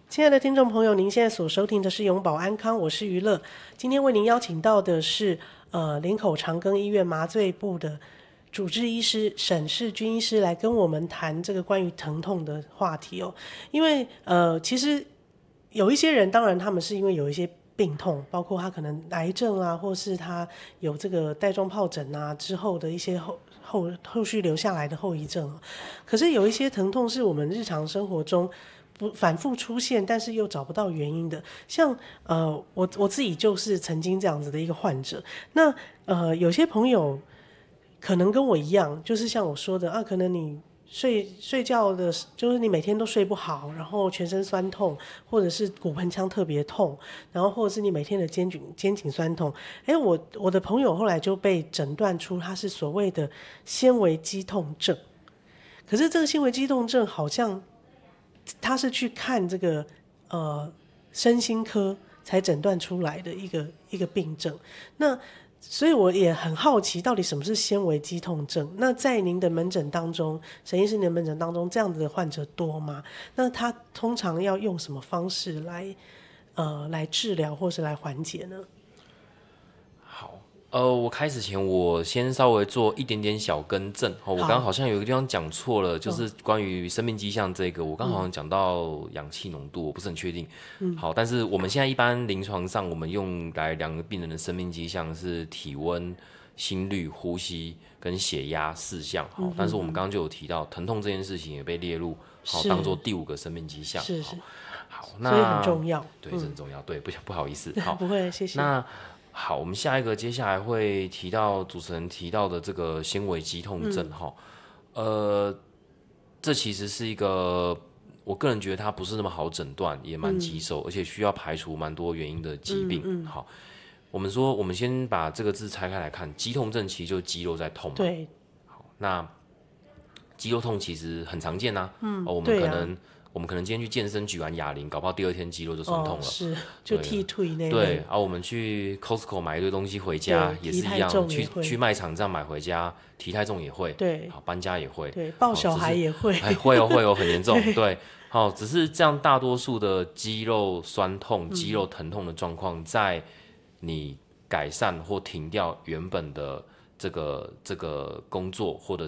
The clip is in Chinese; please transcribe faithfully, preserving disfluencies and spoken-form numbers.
亲爱的听众朋友，您现在所收听的是永保安康，我是于乐。今天为您邀请到的是呃林口长庚医院麻醉部的主治医师沈世军医师来跟我们谈这个关于疼痛的话题哦。因为呃其实有一些人，当然他们是因为有一些病痛，包括他可能癌症啊，或是他有这个带状疱疹啊之后的一些后后后续留下来的后遗症。可是有一些疼痛是我们日常生活中不反复出现，但是又找不到原因的。像呃，我我自己就是曾经这样子的一个患者。那呃，有些朋友可能跟我一样，就是像我说的啊，可能你睡睡觉的，就是你每天都睡不好，然后全身酸痛，或者是骨盆腔特别痛，然后或者是你每天的肩颈肩颈酸痛。哎，我我的朋友后来就被诊断出他是所谓的纤维肌痛症。可是这个纤维肌痛症好像他是去看这个呃身心科才诊断出来的一个一个病症。那所以我也很好奇，到底什么是纤维肌痛症？那在您的门诊当中，沈医师您的门诊当中，这样子的患者多吗？那他通常要用什么方式来呃来治疗或是来缓解呢？ 好，呃，我开始前我先稍微做一点点小更正。哦，我刚刚好像有一个地方讲错了，就是关于生命迹象这个，我刚好像讲到氧气浓度，我不是很确定。嗯，好，但是我们现在一般临床上，我们用来量病人的生命迹象是体温、心率、呼吸跟血压四项。好，但是我们刚刚就有提到疼痛这件事情也被列入好当做第五个生命迹象。 是是， 好，那所以很重要。 对，这很重要。对，不不好意思。好， 不会，谢谢。 那好，我们下一个接下来会提到主持人提到的这个纤维肌痛症哈、嗯，呃，这其实是一个我个人觉得它不是那么好诊断，也蛮棘手、嗯，而且需要排除蛮多原因的疾病。嗯嗯、好，我们说我们先把这个字拆开来看，肌痛症其实就是肌肉在痛嘛。 对。 好，那肌肉痛其实很常见啊。嗯，哦、我们可能。我们可能今天去健身举完哑铃，搞不好第二天肌肉就酸痛了，哦、 是就踢腿那类。 对，啊，我们去 Costco 买一堆东西回家也是一样，去去卖场这样买回家，提太重也会， 对， 好搬家也会， 对，抱小孩也会， 哎，会哦会哦，很严重，对，好，只是这样大多数的肌肉酸痛、肌肉疼痛的状况，在你改善或停掉原本的这个这个工作或者